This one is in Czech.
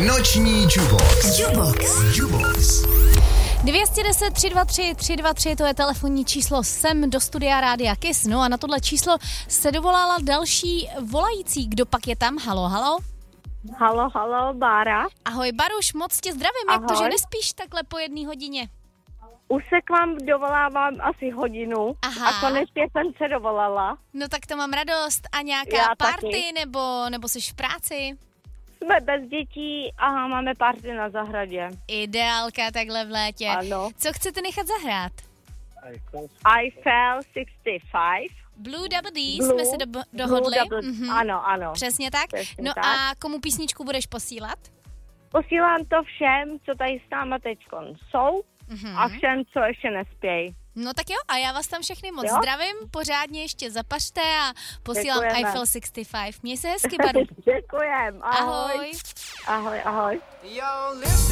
Noční Jubox. 210 323 323, to je telefonní číslo sem do studia Rádia Kiss. No a na tohle číslo se dovolala další volající. Kdo pak je tam? Halo. Halo, Bára. Ahoj, Baruš, moc tě zdravím. Ahoj. Jak to, že nespíš takhle po 1 hodině? Už se k vám dovolávám asi hodinu. Aha. A konečně jsem se dovolala. No tak to mám radost. A nějaká Já party taky. nebo jsi v práci? Jsme bez dětí a máme party na zahradě. Ideálka takhle v létě. Ano. Co chcete nechat zahrát? Eiffel 65. Blue Double D jsme se dohodli. Mhm. Ano. Přesně tak. Přesně No tak. a komu písničku budeš posílat? Posílám to všem, co tady s náma teďkon jsou a všem, co ještě nespějí. No tak jo, a já vás tam všechny moc Jo? zdravím, pořádně ještě zapašte a posílám Děkujeme. Eiffel 65. Měj se hezky, Baru. Děkujem. Ahoj. Ahoj.